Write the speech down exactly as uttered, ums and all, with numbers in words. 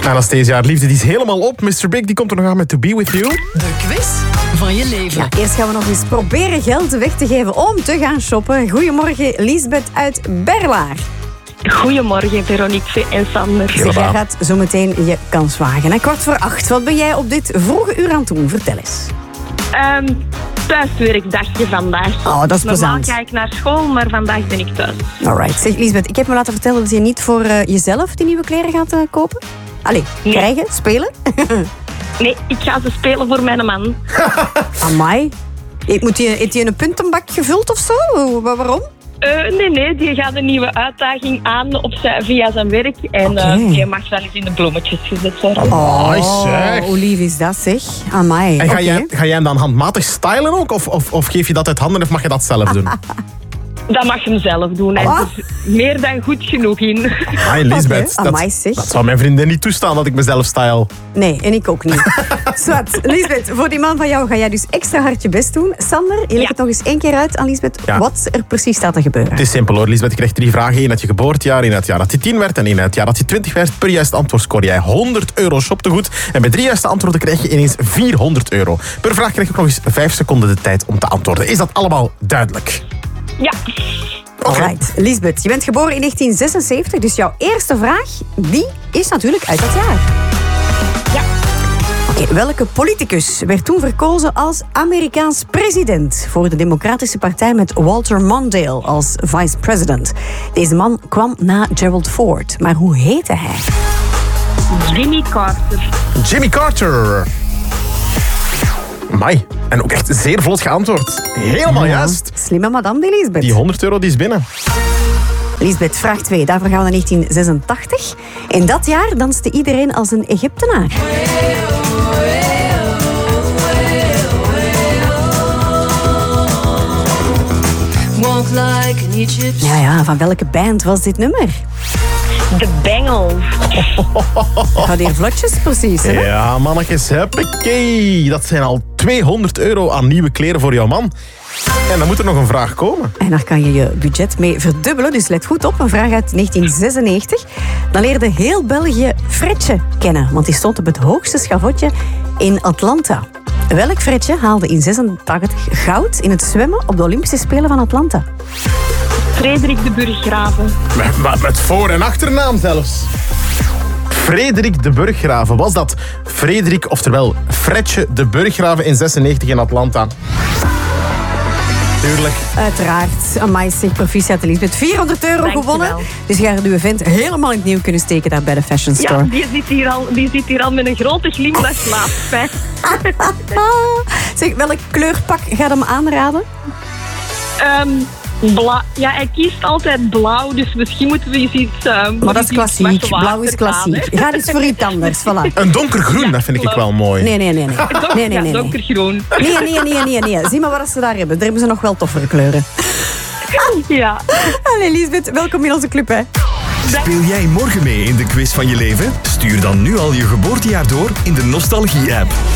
Anastasia, haar liefde die is helemaal op. mister Big die komt er nog aan met To Be With You. De quiz van je leven. Ja, eerst gaan we nog eens proberen geld weg te geven om te gaan shoppen. Goedemorgen, Liesbeth uit Berlaar. Goedemorgen, Veronique en Sander. Zeg, jij gaat zo meteen je kans wagen. En kwart voor acht, wat ben jij op dit vroege uur aan het doen? Vertel eens. Um, thuiswerkdagje vandaag. Oh, dat is Normaal plezant. ga ik naar school, maar vandaag ben ik thuis. Alright. Zeg, Liesbeth, ik heb me laten vertellen dat je niet voor uh, jezelf die nieuwe kleren gaat uh, kopen. Allee, Nee. krijgen, spelen. Nee, ik ga ze spelen voor mijn man. Amai. Moet je, heeft hij een puntenbak gevuld of zo? Wa- Waarom? Uh, nee, nee, die gaat een nieuwe uitdaging aan op zijn, via zijn werk. En Oké. uh, die mag wel eens in de bloemetjes gezet worden. Amai, zeg. hoe lief is dat, zeg? Amai. En ga, Oké. jij, ga jij hem dan handmatig stylen ook? Of, of, of geef je dat uit handen of mag je dat zelf doen? Dat mag hem zelf doen. Hij Oh. is er meer dan goed genoeg in. Amai, Lisbeth. Oké, amai, dat, zeg. dat zou mijn vriendin niet toestaan dat ik mezelf style. Nee, en ik ook niet. Zwat, Liesbeth, voor die man van jou ga jij dus extra hard je best doen. Sander, je legt Ja. het nog eens één keer uit aan Liesbeth Ja. wat er precies staat te gebeuren. Het is simpel hoor, Lisbeth. Je krijgt drie vragen. Eén uit je geboortejaar, één uit het jaar dat je tien werd en één uit het jaar dat je twintig werd. Per juiste antwoord scoor jij honderd euro shoptegoed. En bij drie juiste antwoorden krijg je ineens vierhonderd euro. Per vraag krijg je ook nog eens vijf seconden de tijd om te antwoorden. Is dat allemaal duidelijk? Ja, Oké. Alright, Liesbeth, je bent geboren in negentien zesenzeventig, dus jouw eerste vraag, die is natuurlijk uit dat jaar. ja. Oké, welke politicus werd toen verkozen als Amerikaans president voor de Democratische Partij met Walter Mondale als vice-president? Deze man kwam na Gerald Ford, maar hoe heette hij? Jimmy Carter. Jimmy Carter. Amai. En ook echt zeer vlot geantwoord. Helemaal juist. Slimme madame die Liesbeth. Die honderd euro die is binnen. Liesbeth, vraag twee. Daarvoor gaan we naar negentien zesentachtig. In dat jaar danste iedereen als een Egyptenaar. Walk like an Egypt. Ja, ja, van welke band was dit nummer? De Bengals. Gaat hier vlotjes precies, hè? Ja, mannetjes, huppakee. Dat zijn al tweehonderd euro aan nieuwe kleren voor jouw man. En dan moet er nog een vraag komen. En daar kan je je budget mee verdubbelen, dus let goed op. Een vraag uit negentien zesennegentig. Dan leerde heel België Fredje kennen, want die stond op het hoogste schavotje in Atlanta. Welk Fredje haalde in zesentachtig goud in het zwemmen op de Olympische Spelen van Atlanta? Frederik de Burggraven. Met, met- met voor- en achternaam zelfs. Frederik de Burggraven. Was dat Frederik, oftewel Fredje de Burggraven in zesennegentig in Atlanta? Tuurlijk. Uiteraard. Amai, zeg, proficiat Elisabeth. vierhonderd euro Dankjewel. gewonnen. Dus je gaat uw vent helemaal in het nieuw kunnen steken daar bij de Fashion Ja, Store. die zit hier al, die zit hier al met een grote glimlach naast mij. Ah. Zeg, welk kleurpak gaat hem aanraden? Ehm, bla- ja, hij kiest altijd blauw, dus misschien moeten we eens iets... ehm, Maar dat is iets klassiek. zwarte Blauw is water gaan, klassiek. hè. Ga eens voor iets anders. Voilà. Een donkergroen, dat vind ik ook wel mooi. Nee, nee, nee. Nee, Donker- nee, nee. ja, nee, nee. donkergroen. Nee, nee, nee, nee, nee. Zie maar wat ze daar hebben. Daar hebben ze nog wel toffere kleuren. Ja. Allee, Liesbeth, welkom in onze club, hè. Speel jij morgen mee in de quiz van je leven? Stuur dan nu al je geboortejaar door in de Nostalgie-app.